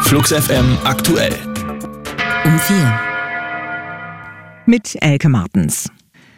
Flux FM aktuell. Um 4. Mit Elke Martens.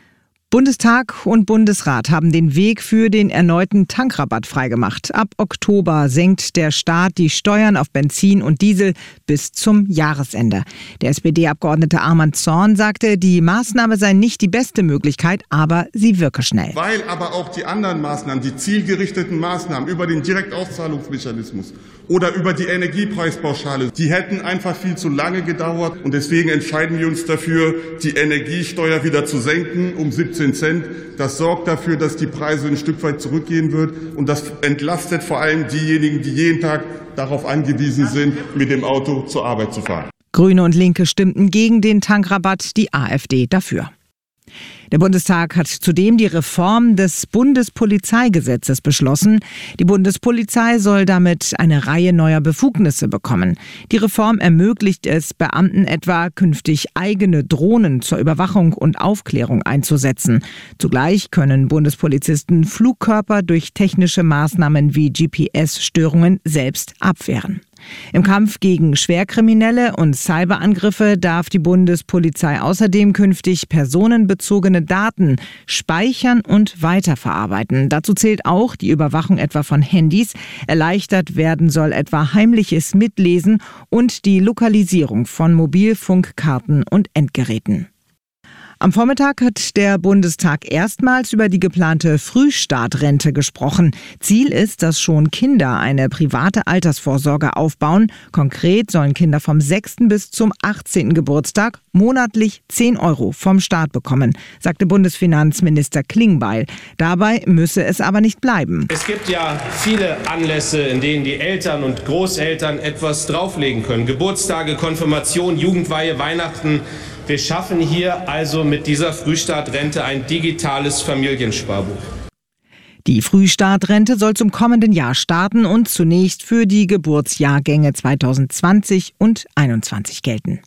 Bundestag und Bundesrat haben den Weg für den erneuten Tankrabatt freigemacht. Ab Oktober senkt der Staat die Steuern auf Benzin und Diesel bis zum Jahresende. Der SPD-Abgeordnete Arman Zorn sagte, die Maßnahme sei nicht die beste Möglichkeit, aber sie wirke schnell. Weil aber auch die anderen Maßnahmen, die zielgerichteten Maßnahmen über den Direktauszahlungsmechanismus oder über die Energiepreispauschale, die hätten einfach viel zu lange gedauert. Und deswegen entscheiden wir uns dafür, die Energiesteuer wieder zu senken um 17 Cent. Das sorgt dafür, dass die Preise ein Stück weit zurückgehen wird. Und das entlastet vor allem diejenigen, die jeden Tag darauf angewiesen sind, mit dem Auto zur Arbeit zu fahren. Grüne und Linke stimmten gegen den Tankrabatt, die AfD dafür. Der Bundestag hat zudem die Reform des Bundespolizeigesetzes beschlossen. Die Bundespolizei soll damit eine Reihe neuer Befugnisse bekommen. Die Reform ermöglicht es Beamten etwa, künftig eigene Drohnen zur Überwachung und Aufklärung einzusetzen. Zugleich können Bundespolizisten Flugkörper durch technische Maßnahmen wie GPS-Störungen selbst abwehren. Im Kampf gegen Schwerkriminelle und Cyberangriffe darf die Bundespolizei außerdem künftig personenbezogene Daten speichern und weiterverarbeiten. Dazu zählt auch die Überwachung etwa von Handys. Erleichtert werden soll etwa heimliches Mitlesen und die Lokalisierung von Mobilfunkkarten und Endgeräten. Am Vormittag hat der Bundestag erstmals über die geplante Frühstartrente gesprochen. Ziel ist, dass schon Kinder eine private Altersvorsorge aufbauen. Konkret sollen Kinder vom 6. bis zum 18. Geburtstag monatlich 10 € vom Staat bekommen, sagte Bundesfinanzminister Klingbeil. Dabei müsse es aber nicht bleiben. Es gibt ja viele Anlässe, in denen die Eltern und Großeltern etwas drauflegen können. Geburtstage, Konfirmation, Jugendweihe, Weihnachten. Wir schaffen hier also mit dieser Frühstartrente ein digitales Familiensparbuch. Die Frühstartrente soll zum kommenden Jahr starten und zunächst für die Geburtsjahrgänge 2020 und 2021 gelten.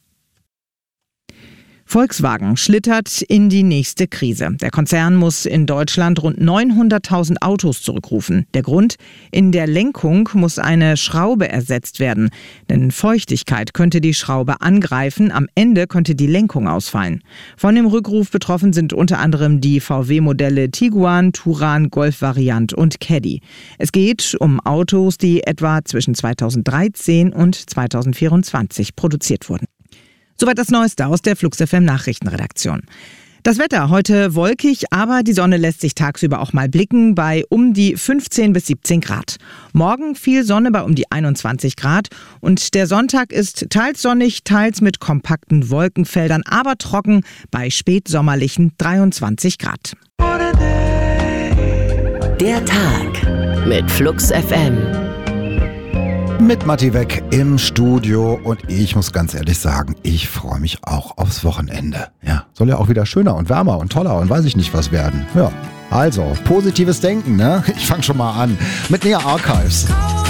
Volkswagen schlittert in die nächste Krise. Der Konzern muss in Deutschland rund 900.000 Autos zurückrufen. Der Grund? In der Lenkung muss eine Schraube ersetzt werden. Denn Feuchtigkeit könnte die Schraube angreifen. Am Ende könnte die Lenkung ausfallen. Von dem Rückruf betroffen sind unter anderem die VW-Modelle Tiguan, Touran, Golf-Variant und Caddy. Es geht um Autos, die etwa zwischen 2013 und 2024 produziert wurden. Soweit das Neueste aus der Flux FM Nachrichtenredaktion. Das Wetter heute wolkig, aber die Sonne lässt sich tagsüber auch mal blicken bei um die 15 bis 17 Grad. Morgen viel Sonne bei um die 21 Grad und der Sonntag ist teils sonnig, teils mit kompakten Wolkenfeldern, aber trocken bei spätsommerlichen 23 Grad. Der Tag mit Flux FM. Mit Matti Weck im Studio und ich muss ganz ehrlich sagen, ich freue mich auch aufs Wochenende. Ja, soll ja auch wieder schöner und wärmer und toller und weiß ich nicht was werden. Ja, also positives Denken, ne? Ich fange schon mal an mit Nea Archives.